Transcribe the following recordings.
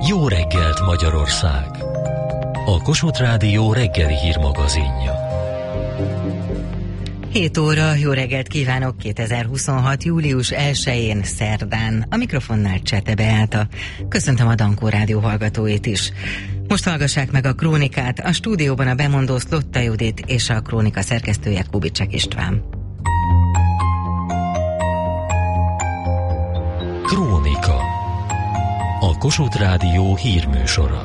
Jó reggelt Magyarország! A Kossuth Rádió reggeli hírmagazinja. 7 óra, jó reggelt kívánok 2026. július 1-én szerdán. A mikrofonnál Csete Beáta. Köszöntöm a Dankó Rádió hallgatóit is. Most hallgassák meg a krónikát, a stúdióban a bemondó Szlotta Judit és a krónika szerkesztője Kubicsek István. Krónika. A Kossuth Rádió hírműsora.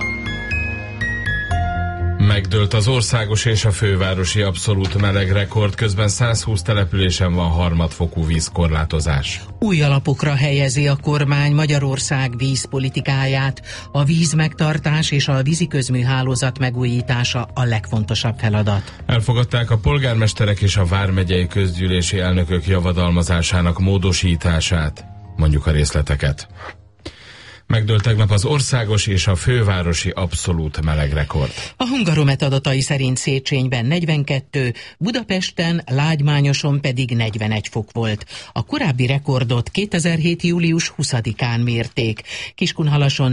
Megdőlt az országos és a fővárosi abszolút melegrekord, közben 120 településen van harmadfokú vízkorlátozás. Új alapokra helyezi a kormány Magyarország vízpolitikáját. A vízmegtartás és a víziközműhálózat megújítása a legfontosabb feladat. Elfogadták a polgármesterek és a vármegyei közgyűlési elnökök javadalmazásának módosítását. Mondjuk a részleteket. Megdőlt tegnap az országos és a fővárosi abszolút melegrekord. A Hungaromet adatai szerint Széchenyben 42, Budapesten, Lágymányoson pedig 41 fok volt. A korábbi rekordot 2007. július 20-án mérték. Kiskunhalason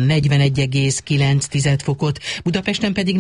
41,9 fokot, Budapesten pedig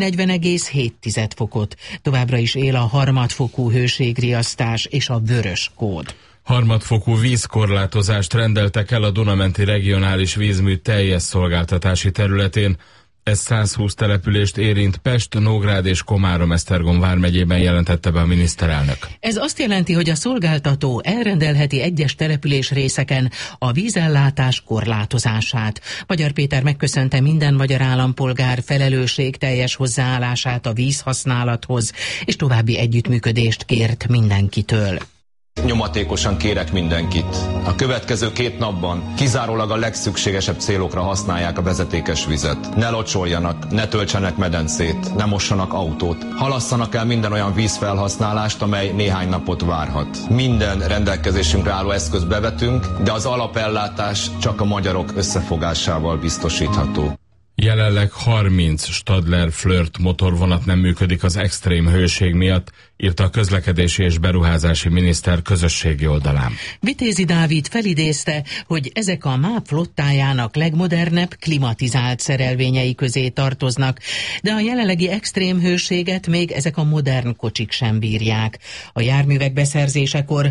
40,7 fokot. Továbbra is él a harmadfokú hőségriasztás és a vörös kód. Harmadfokú vízkorlátozást rendeltek el a Duna-menti regionális vízmű teljes szolgáltatási területén. Ez 120 települést érint, Pest, Nógrád és Komárom-Esztergom vármegyében jelentette be a miniszterelnök. Ez azt jelenti, hogy a szolgáltató elrendelheti egyes település részeken a vízellátás korlátozását. Magyar Péter megköszönte minden magyar állampolgár felelősségteljes hozzáállását a vízhasználathoz, és további együttműködést kért mindenkitől. Nyomatékosan kérek mindenkit. A következő 2 napban kizárólag a legszükségesebb célokra használják a vezetékes vizet. Ne locsoljanak, ne töltsenek medencét, ne mossanak autót. Halasszanak el minden olyan vízfelhasználást, amely néhány napot várhat. Minden rendelkezésünkre álló eszközt bevetünk, de az alapellátás csak a magyarok összefogásával biztosítható. Jelenleg 30 Stadler Flirt motorvonat nem működik az extrém hőség miatt, írta a közlekedési és beruházási miniszter közösségi oldalán. Vitézi Dávid felidézte, hogy ezek a MÁV flottájának legmodernebb klimatizált szerelvényei közé tartoznak, de a jelenlegi extrém hőséget még ezek a modern kocsik sem bírják. A járművek beszerzésekor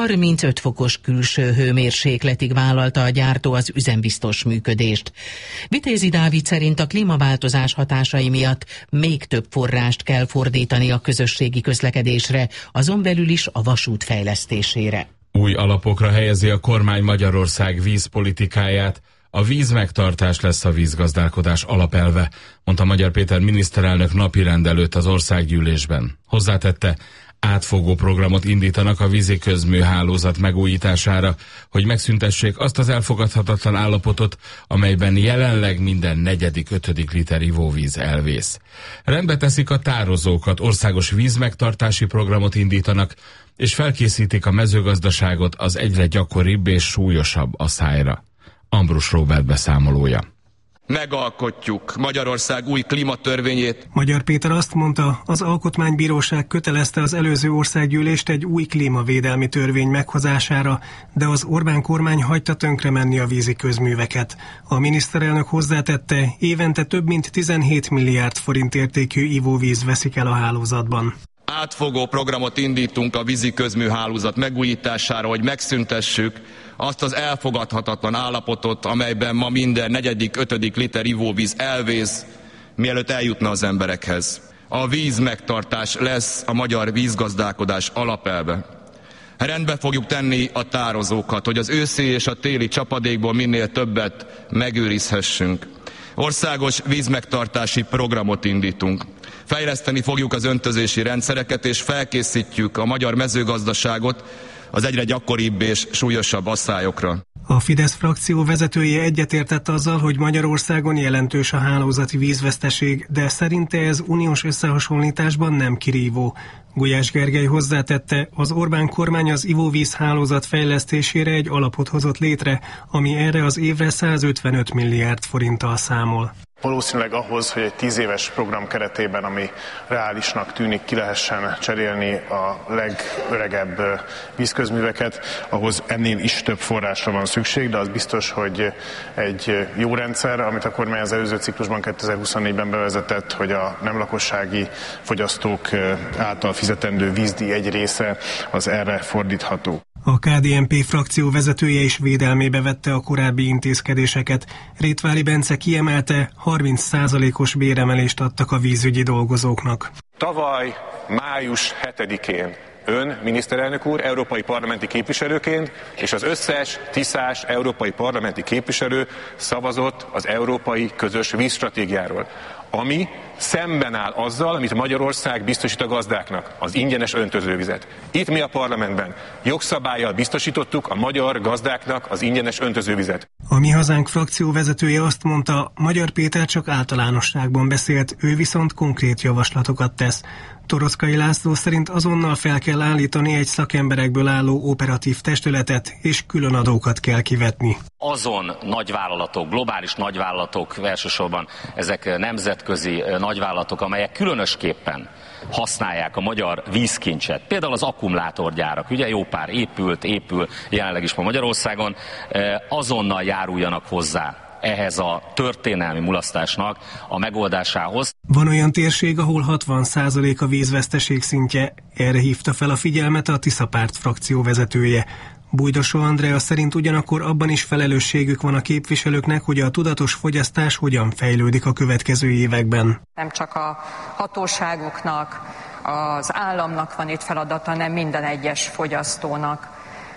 35 fokos külső hőmérsékletig vállalta a gyártó az üzembiztos működést. Vitézi Dávid szerint a klímaváltozás hatásai miatt még több forrást kell fordítani a közösségi közlekedésre, azon belül is a vasút fejlesztésére. Új alapokra helyezi a kormány Magyarország vízpolitikáját. A vízmegtartás lesz a vízgazdálkodás alapelve, mondta Magyar Péter miniszterelnök napirend előtt az országgyűlésben. Hozzátette, átfogó programot indítanak a víziközműhálózat megújítására, hogy megszüntessék azt az elfogadhatatlan állapotot, amelyben jelenleg minden 4.-5. liter ivóvíz elvész. Rendbe teszik a tározókat, országos vízmegtartási programot indítanak, és felkészítik a mezőgazdaságot az egyre gyakoribb és súlyosabb aszályra. Ambrus Róbert beszámolója. Megalkotjuk Magyarország új klímatörvényét. Magyar Péter azt mondta, az Alkotmánybíróság kötelezte az előző országgyűlést egy új klímavédelmi törvény meghozására, de az Orbán kormány hagyta tönkre menni a vízi közműveket. A miniszterelnök hozzátette, évente több mint 17 milliárd forint értékű ivóvíz veszik el a hálózatban. Átfogó programot indítunk a vízi közműhálózat megújítására, hogy megszüntessük azt az elfogadhatatlan állapotot, amelyben ma minden 4.-5. liter ivóvíz elvész, mielőtt eljutna az emberekhez. A vízmegtartás lesz a magyar vízgazdálkodás alapelve. Rendbe fogjuk tenni a tározókat, hogy az őszi és a téli csapadékból minél többet megőrizhessünk. Országos vízmegtartási programot indítunk. Fejleszteni fogjuk az öntözési rendszereket, és felkészítjük a magyar mezőgazdaságot az egyre gyakoribb és súlyosabb aszályokra. A Fidesz frakció vezetője egyetértett azzal, hogy Magyarországon jelentős a hálózati vízveszteség, de szerinte ez uniós összehasonlításban nem kirívó. Gulyás Gergely hozzátette, az Orbán kormány az ivóvíz hálózat fejlesztésére egy alapot hozott létre, ami erre az évre 155 milliárd forinttal számol. Valószínűleg ahhoz, hogy egy 10 éves program keretében, ami reálisnak tűnik, ki lehessen cserélni a legöregebb vízközműveket, ahhoz ennél is több forrásra van szükség, de az biztos, hogy egy jó rendszer, amit a kormány az előző ciklusban 2024-ben bevezetett, hogy a nem lakossági fogyasztók által fizetendő vízdíj egy része az erre fordítható. A KDNP frakció vezetője is védelmébe vette a korábbi intézkedéseket. Rétvári Bence kiemelte, 30%-os béremelést adtak a vízügyi dolgozóknak. Tavaly május 7-én ön, miniszterelnök úr, európai parlamenti képviselőként, és az összes tiszás európai parlamenti képviselő szavazott az európai közös vízstratégiáról, ami szemben áll azzal, amit Magyarország biztosít a gazdáknak, az ingyenes öntözővizet. Itt mi a parlamentben jogszabállyal biztosítottuk a magyar gazdáknak az ingyenes öntözővizet. A Mi Hazánk frakció vezetője azt mondta, Magyar Péter csak általánosságban beszélt, ő viszont konkrét javaslatokat tesz. Toroczkai László szerint azonnal fel kell állítani egy szakemberekből álló operatív testületet, és különadókat kell kivetni. Azon nagyvállalatok, globális nagyvállalatok, elsősorban ezek nemzetközi nagyvállalatok, amelyek különösképpen használják a magyar vízkincset. Például az akkumulátorgyárak, ugye jó pár épül jelenleg is ma Magyarországon, azonnal járuljanak hozzá ehhez a történelmi mulasztásnak a megoldásához. Van olyan térség, ahol 60% a vízveszteség szintje, erre hívta fel a figyelmet a Tiszapárt frakció vezetője. Bújdosó Andrea szerint ugyanakkor abban is felelősségük van a képviselőknek, hogy a tudatos fogyasztás hogyan fejlődik a következő években. Nem csak a hatóságoknak, az államnak van itt feladata, hanem minden egyes fogyasztónak,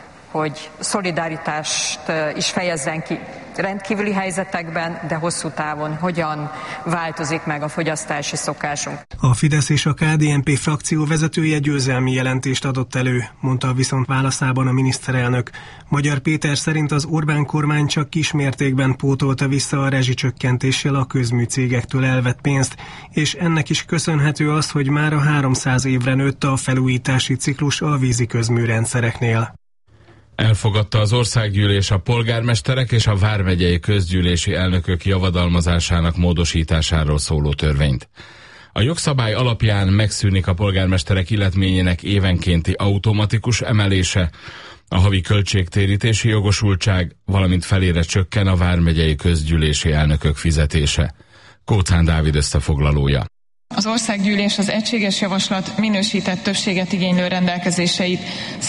hogy szolidaritást is fejezzen ki rendkívüli helyzetekben, de hosszú távon hogyan változik meg a fogyasztási szokásunk. A Fidesz és a KDNP frakció vezetője győzelmi jelentést adott elő, mondta viszont válaszában a miniszterelnök. Magyar Péter szerint az Orbán kormány csak kismértékben pótolta vissza a rezsicsökkentéssel a közműcégektől elvett pénzt, és ennek is köszönhető az, hogy már a 300 évre nőtt a felújítási ciklus a vízi közműrendszereknél. Elfogadta az országgyűlés a polgármesterek és a vármegyei közgyűlési elnökök javadalmazásának módosításáról szóló törvényt. A jogszabály alapján megszűnik a polgármesterek illetményének évenkénti automatikus emelése, a havi költségtérítési jogosultság, valamint felére csökken a vármegyei közgyűlési elnökök fizetése. Kóczán Dávid összefoglalója. Az országgyűlés az egységes javaslat minősített többséget igénylő rendelkezéseit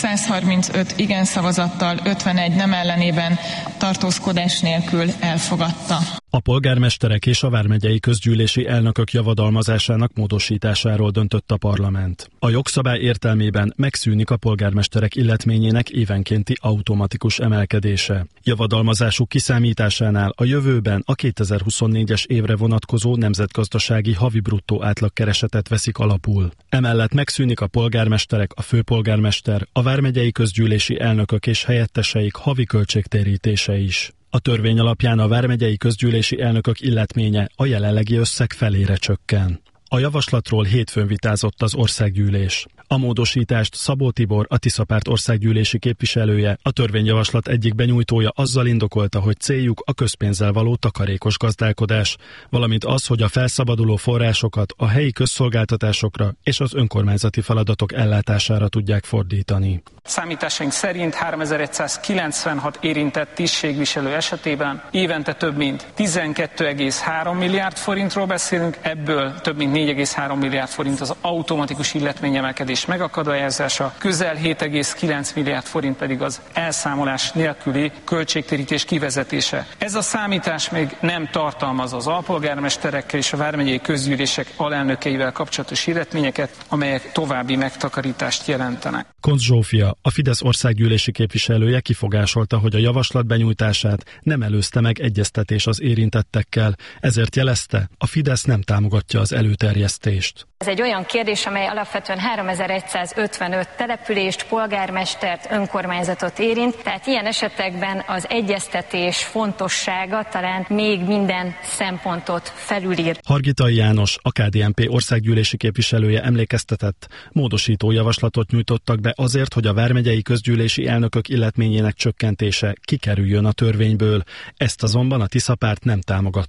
135 igen szavazattal, 51 nem ellenében tartózkodás nélkül elfogadta. A polgármesterek és a vármegyei közgyűlési elnökök javadalmazásának módosításáról döntött a parlament. A jogszabály értelmében megszűnik a polgármesterek illetményének évenkénti automatikus emelkedése. Javadalmazásuk kiszámításánál a jövőben a 2024-es évre vonatkozó nemzetgazdasági havi bruttó átlagkeresetet veszik alapul. Emellett megszűnik a polgármesterek, a főpolgármester, a vármegyei közgyűlési elnökök és helyetteseik havi költségtérítése is. A törvény alapján a vármegyei közgyűlési elnökök illetménye a jelenlegi összeg felére csökken. A javaslatról hétfőn vitázott az országgyűlés. A módosítást Szabó Tibor, a Tiszapárt országgyűlési képviselője, a törvényjavaslat egyik benyújtója azzal indokolta, hogy céljuk a közpénzzel való takarékos gazdálkodás, valamint az, hogy a felszabaduló forrásokat a helyi közszolgáltatásokra és az önkormányzati feladatok ellátására tudják fordítani. Számításaink szerint 3196 érintett tisztségviselő esetében évente több mint 12,3 milliárd forintról beszélünk, ebből több mint 4,3 milliárd forint az automatikus illetményemelkedés megakadályozása, közel 7,9 milliárd forint pedig az elszámolás nélküli költségtérítés kivezetése. Ez a számítás még nem tartalmaz az alpolgármesterekkel és a vármegyei közgyűlések alelnökeivel kapcsolatos illetményeket, amelyek további megtakarítást jelentenek. Koncz Zsófia, a Fidesz országgyűlési képviselője kifogásolta, hogy a javaslat benyújtását nem előzte meg egyeztetés az érintettekkel, ezért jelezte, a Fidesz nem támogatja az előterjesztést. Ez egy olyan kérdés, amely alapvetően 3155 települést, polgármestert, önkormányzatot érint, tehát ilyen esetekben az egyeztetés fontossága talán még minden szempontot felülír. Hargitai János, a KDNP országgyűlési képviselője emlékeztetett, módosító javaslatot nyújtottak be azért, hogy a vármegyei közgyűlési elnökök illetményének csökkentése kikerüljön a törvényből. Ezt azonban a Tiszapárt nem támogatta.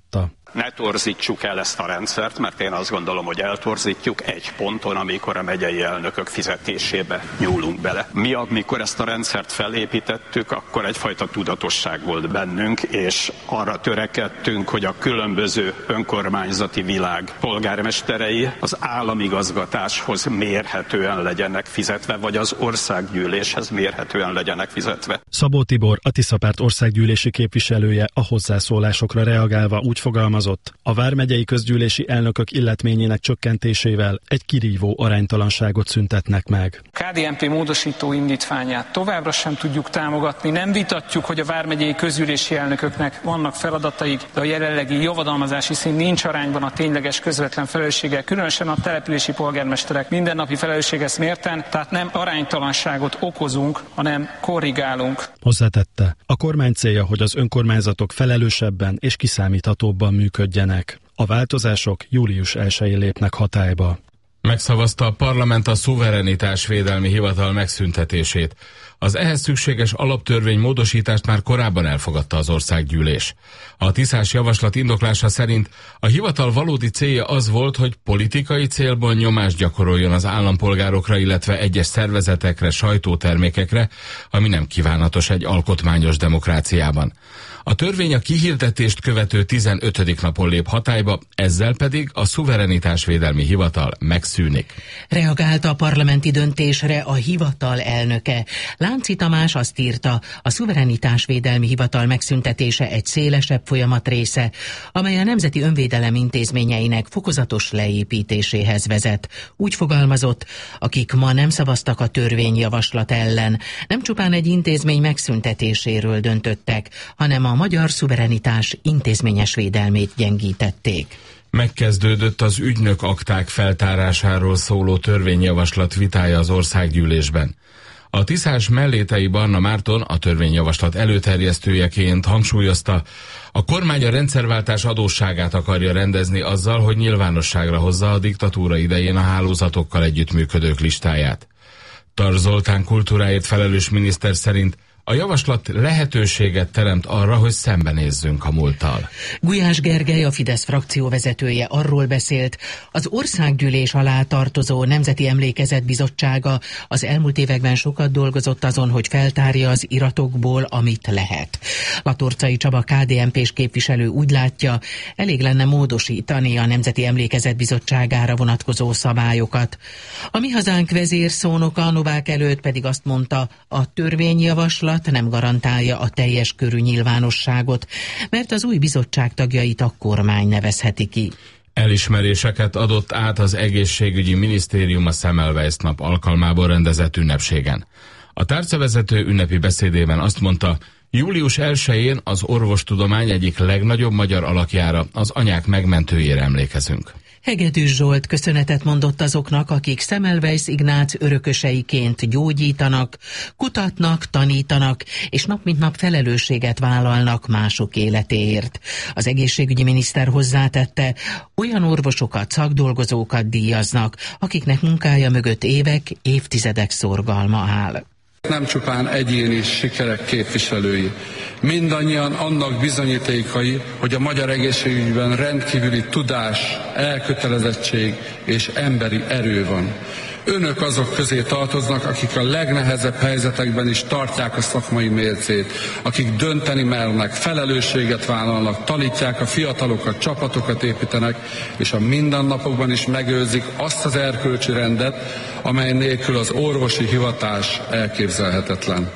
Ne torzítsuk el ezt a rendszert, mert én azt gondolom, hogy eltorzítjuk egy ponton, amikor a megyei elnökök fizetésébe nyúlunk bele. Mi, amikor ezt a rendszert felépítettük, akkor egyfajta tudatosság volt bennünk, és arra törekedtünk, hogy a különböző önkormányzati világ polgármesterei az államigazgatáshoz mérhetően legyenek fizetve, vagy az országgyűléshez mérhetően legyenek fizetve. Szabó Tibor, a Tiszapárt országgyűlési képviselője a hozzászólásokra reagálva úgy fogalmazott, a vármegyei közgyűlési elnökök illetményének csökkentésével egy kirívó aránytalanságot szüntetnek meg. KDNP módosító indítványát továbbra sem tudjuk támogatni, nem vitatjuk, hogy a vármegyei közgyűlési elnököknek vannak feladataik, de a jelenlegi javadalmazási szint nincs arányban a tényleges közvetlen felelősséggel, különösen a települési polgármesterek mindennapi felelősséges mérten, tehát nem aránytalanságot okozunk, hanem korrigálunk. Hozzátette, a kormány célja, hogy az önkormányzatok felelősebben és kiszámíthatóbban működjenek. A változások július 1-én lépnek hatályba. Megszavazta a parlament a szuverenitásvédelmi hivatal megszüntetését. Az ehhez szükséges alaptörvény módosítást már korábban elfogadta az országgyűlés. A tiszás javaslat indoklása szerint a hivatal valódi célja az volt, hogy politikai célból nyomást gyakoroljon az állampolgárokra, illetve egyes szervezetekre, sajtótermékekre, ami nem kívánatos egy alkotmányos demokráciában. A törvény a kihirdetést követő 15. napon lép hatályba, ezzel pedig a szuverenitásvédelmi hivatal megszűnik. Reagálta a parlamenti döntésre a hivatal elnöke. Lánci Tamás azt írta, a szuverenitásvédelmi hivatal megszüntetése egy szélesebb folyamat része, amely a Nemzeti Önvédelem intézményeinek fokozatos leépítéséhez vezet. Úgy fogalmazott, akik ma nem szavaztak a törvényjavaslat ellen, nem csupán egy intézmény megszüntetéséről döntöttek, hanem a magyar szuverenitás intézményes védelmét gyengítették. Megkezdődött az ügynök akták feltárásáról szóló törvényjavaslat vitája az országgyűlésben. A tiszás Mellétei Barna Márton, a törvényjavaslat előterjesztőjeként hangsúlyozta, a kormány a rendszerváltás adósságát akarja rendezni azzal, hogy nyilvánosságra hozza a diktatúra idején a hálózatokkal együttműködők listáját. Tar Zoltán kultúráért felelős miniszter szerint a javaslat lehetőséget teremt arra, hogy szembenézzünk a múlttal. Gulyás Gergely, a Fidesz frakcióvezetője arról beszélt, az országgyűlés alá tartozó Nemzeti Emlékezet Bizottsága az elmúlt években sokat dolgozott azon, hogy feltárja az iratokból, amit lehet. Latorcai Csaba KDNP-s képviselő úgy látja, elég lenne módosítani a Nemzeti Emlékezet Bizottságára vonatkozó szabályokat. A Mi Hazánk vezérszónoka Novák előtt pedig azt mondta, a törvényjavaslat nem garantálja a teljes körű nyilvánosságot, mert az új bizottság tagjait a kormány nevezheti ki. Elismeréseket adott át az egészségügyi minisztérium a Semmelweis nap alkalmából rendezett ünnepségen. A tárcavezető ünnepi beszédében azt mondta, július 1-én az orvostudomány egyik legnagyobb magyar alakjára, az anyák megmentőjére emlékezünk. Hegedűs Zsolt köszönetet mondott azoknak, akik Semmelweis Ignác örököseiként gyógyítanak, kutatnak, tanítanak, és nap mint nap felelősséget vállalnak mások életéért. Az egészségügyi miniszter hozzátette, olyan orvosokat, szakdolgozókat díjaznak, akiknek munkája mögött évek, évtizedek szorgalma áll. Nem csupán egyéni sikerek képviselői, mindannyian annak bizonyítékai, hogy a magyar egészségügyben rendkívüli tudás, elkötelezettség és emberi erő van. Önök azok közé tartoznak, akik a legnehezebb helyzetekben is tartják a szakmai mércét, akik dönteni mernek, felelősséget vállalnak, tanítják a fiatalokat, csapatokat építenek, és a mindennapokban is megőrzik azt az erkölcsi rendet, amely nélkül az orvosi hivatás elképzelhetetlen.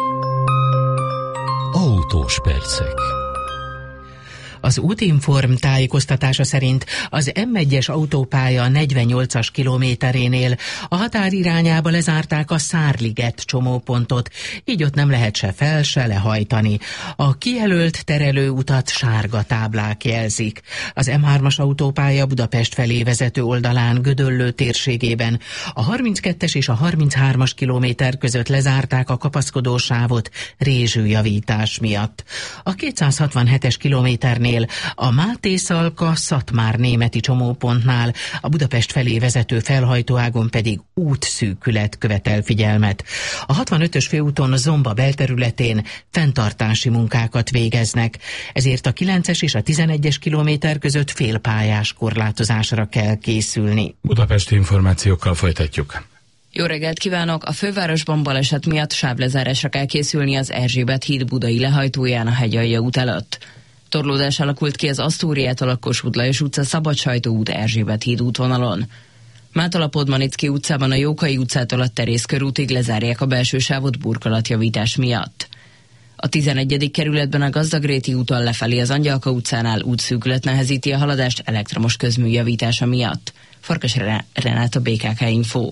Autós percek. Az Útinform tájékoztatása szerint az M1-es autópálya 48-as kilométerénél a határ irányába lezárták a Szárliget csomópontot, így ott nem lehet se fel, se lehajtani. A kijelölt terelőutat sárga táblák jelzik. Az M3-as autópálya Budapest felé vezető oldalán Gödöllő térségében a 32-es és a 33-as kilométer között lezárták a kapaszkodósávot rézsűjavítás miatt. A 267-es kilométernél Budapestnél, a Máté-Szalka-Szatmár németi csomópontnál, a Budapest felé vezető felhajtóágon pedig útszűkület követel figyelmet. A 65-ös főúton Zomba belterületén fenntartási munkákat végeznek, ezért a 9-es és a 11-es kilométer között félpályás korlátozásra kell készülni. Budapesti információkkal folytatjuk. Jó reggelt kívánok! A fővárosban baleset miatt sávlezárásra kell készülni az Erzsébet híd budai lehajtóján a Hegyalja út előtt. Torlódás alakult ki az Asztóriától a Kossuth Lajos utca Szabadsajtó út Erzsébet híd útvonalon. Mától a Podmanicki utcában a Jókai utcától a Terész körútig lezárják a belső sávot burkolatjavítás miatt. A 11. kerületben a Gazdagréti úton lefelé az Angyalka utcánál útszűkület nehezíti a haladást elektromos közmű javítása miatt. Farkas Renáta, BKK Info.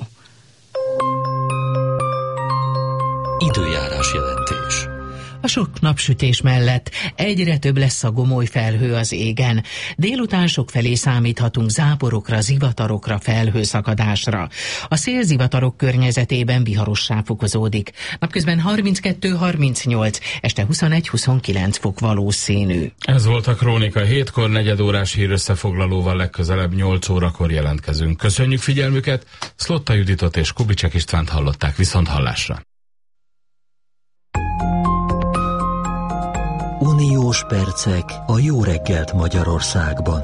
Időjárás jelentés. A sok napsütés mellett egyre több lesz a gomoly felhő az égen. Délután sokfelé számíthatunk záporokra, zivatarokra, felhőszakadásra. A szélzivatarok környezetében viharossá fokozódik. Napközben 32-38, este 21-29 fok valószínű. Ez volt a Krónika 7-kor, negyedórás hírösszefoglalóval legközelebb 8 órakor jelentkezünk. Köszönjük figyelmüket, Szlotta Juditot és Kubicsek Istvánt hallották, viszont hallásra. Uniós percek a Jó reggelt Magyarországban.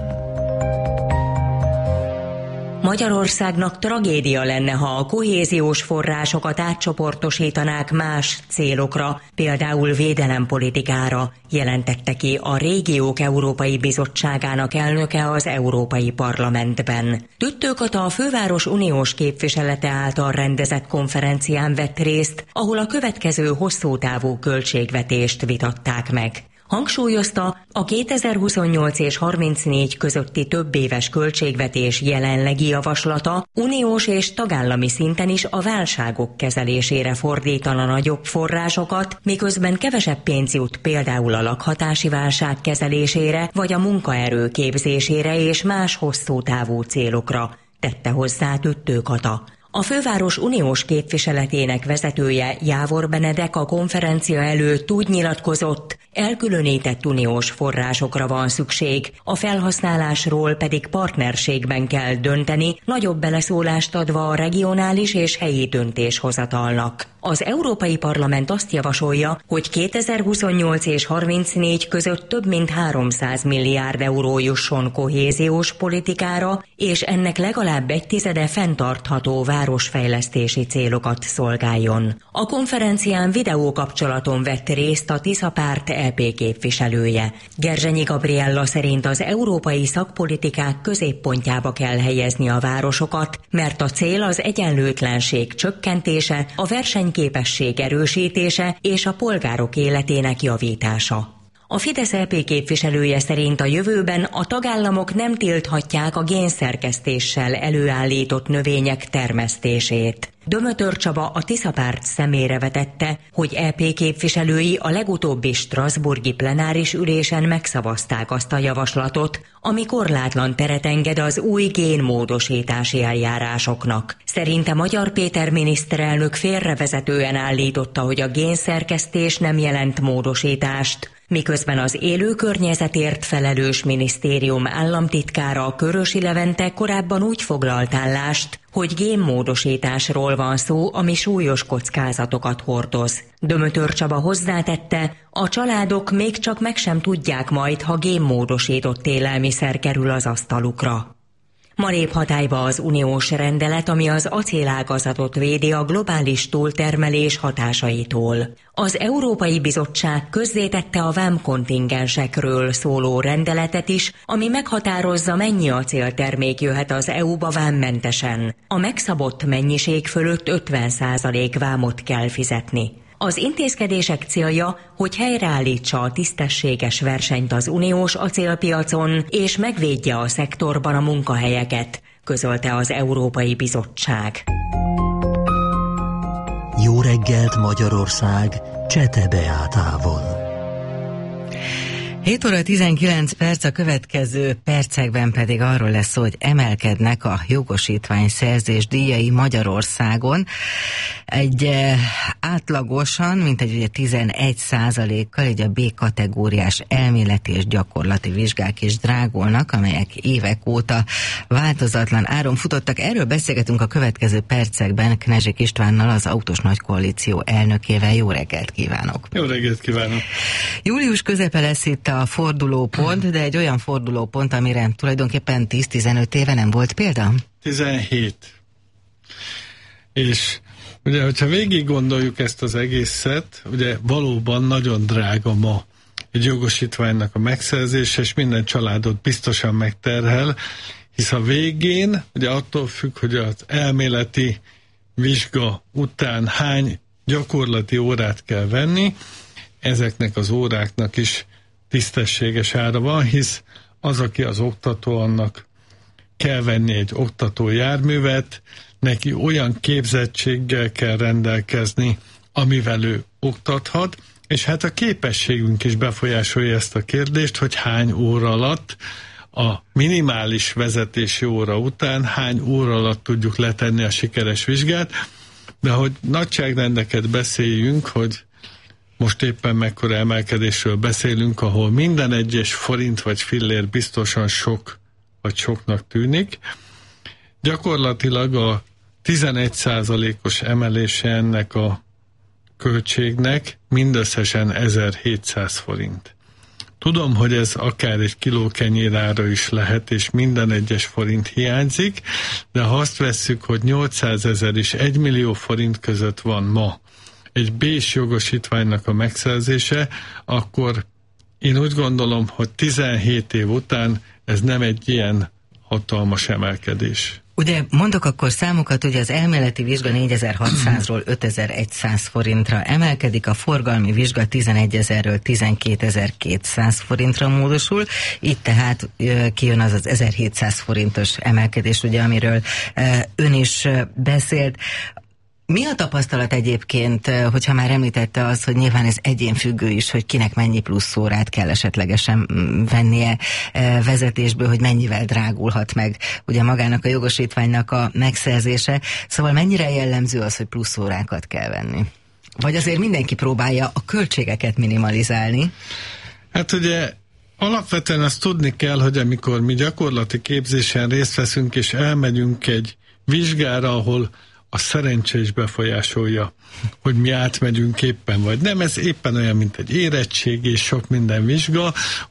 Magyarországnak tragédia lenne, ha a kohéziós forrásokat átcsoportosítanák más célokra, például védelempolitikára, jelentette ki a Régiók Európai Bizottságának elnöke az Európai Parlamentben. Tüttő Kata a főváros uniós képviselete által rendezett konferencián vett részt, ahol a következő hosszútávú költségvetést vitatták meg. Hangsúlyozta, a 2028 és 34 közötti többéves költségvetés jelenlegi javaslata uniós és tagállami szinten is a válságok kezelésére fordítana nagyobb forrásokat, miközben kevesebb pénz jut például a lakhatási válság kezelésére vagy a munkaerő képzésére és más hosszú távú célokra, tette hozzá Tüttő Kata. A főváros uniós képviseletének vezetője, Jávor Benedek a konferencia előtt úgy nyilatkozott, elkülönített uniós forrásokra van szükség, a felhasználásról pedig partnerségben kell dönteni, nagyobb beleszólást adva a regionális és helyi döntéshozatalnak. Az Európai Parlament azt javasolja, hogy 2028 és 34 között több mint 300 milliárd euró jusson kohéziós politikára, és ennek legalább 1/10 fenntartható városfejlesztési célokat szolgáljon. A konferencián videókapcsolaton vett részt a Tisza Párt EP képviselője. Gerzsenyi Gabriella szerint az európai szakpolitikák középpontjába kell helyezni a városokat, mert a cél az egyenlőtlenség csökkentése, a versenyképesség erősítése és a polgárok életének javítása. A Fidesz EP képviselője szerint a jövőben a tagállamok nem tilthatják a génszerkesztéssel előállított növények termesztését. Dömötör Csaba a Tisza Párt szemére vetette, hogy EP képviselői a legutóbbi strasbourgi plenáris ülésen megszavazták azt a javaslatot, ami korlátlan teret enged az új génmódosítási eljárásoknak. Szerinte Magyar Péter miniszterelnök félrevezetően állította, hogy a génszerkesztés nem jelent módosítást, miközben az élő környezetért felelős minisztérium államtitkára Körösi Levente korábban úgy foglalt állást, hogy génmódosításról van szó, ami súlyos kockázatokat hordoz. Dömötör Csaba hozzátette, a családok még csak meg sem tudják majd, ha génmódosított élelmiszer kerül az asztalukra. Ma lép hatályba az uniós rendelet, ami az acélágazatot védi a globális túltermelés hatásaitól. Az Európai Bizottság közzétette a vámkontingensekről szóló rendeletet is, ami meghatározza, mennyi acéltermék jöhet az EU-ba vámmentesen. A megszabott mennyiség fölött 50% vámot kell fizetni. Az intézkedések célja, hogy helyreállítsa a tisztességes versenyt az uniós acélpiacon, és megvédje a szektorban a munkahelyeket, közölte az Európai Bizottság. Jó reggelt Magyarország, Csete Beátával. 7 óra 19 perc, a következő percekben pedig arról lesz szó, hogy emelkednek a jogosítványszerzés díjai Magyarországon. Egy átlagosan, mintegy 11%-kal, így a B kategóriás elméleti és gyakorlati vizsgák is drágulnak, amelyek évek óta változatlan áron futottak. Erről beszélgetünk a következő percekben Knezsik Istvánnal, az Autós Nagykoalíció elnökével. Jó reggelt kívánok! Jó reggelt kívánok! Július közepe lesz itt a fordulópont, de egy olyan fordulópont, amire tulajdonképpen 10-15 éve nem volt példa? 17. És ugye, hogyha végig gondoljuk ezt az egészet, ugye valóban nagyon drága ma egy jogosítványnak a megszerzése, és minden családot biztosan megterhel, hisz a végén, ugye attól függ, hogy az elméleti vizsga után hány gyakorlati órát kell venni, ezeknek az óráknak is tisztességes ára van, hisz az, aki az oktató, annak kell venni egy oktató járművet, neki olyan képzettséggel kell rendelkezni, amivel ő oktathat, és hát a képességünk is befolyásolja ezt a kérdést, hogy hány óra alatt, a minimális vezetési óra után hány óra alatt tudjuk letenni a sikeres vizsgát, de hogy nagyságrendeket beszéljünk, hogy most éppen mekkora emelkedésről beszélünk, ahol minden egyes forint vagy fillér biztosan sok vagy soknak tűnik. Gyakorlatilag a 11%-os emelése ennek a költségnek mindösszesen 1700 forint. Tudom, hogy ez akár egy kiló kenyérára is lehet, és minden egyes forint hiányzik, de ha azt vesszük, hogy 800 000 és 1 millió forint között van ma egy B-s jogosítványnak a megszerzése, akkor én úgy gondolom, hogy 17 év után ez nem egy ilyen hatalmas emelkedés. Ugye mondok akkor számokat, ugye az elméleti vizsga 4600-ról 5100 forintra emelkedik, a forgalmi vizsga 11.000-ről 12.200 forintra módosul, itt tehát kijön az 1700 forintos emelkedés, ugye, amiről ön is beszélt. Mi a tapasztalat egyébként, hogyha már említette azt, hogy nyilván ez egyénfüggő is, hogy kinek mennyi plusz órát kell esetlegesen vennie vezetésből, hogy mennyivel drágulhat meg ugye magának a jogosítványnak a megszerzése. Szóval mennyire jellemző az, hogy plusz órákat kell venni? Vagy azért mindenki próbálja a költségeket minimalizálni? Hát ugye alapvetően azt tudni kell, hogy amikor mi gyakorlati képzésen részt veszünk, és elmegyünk egy vizsgára, ahol a szerencse is befolyásolja, hogy mi átmegyünk éppen, vagy nem. Ez éppen olyan, mint egy érettség és sok minden vizsga,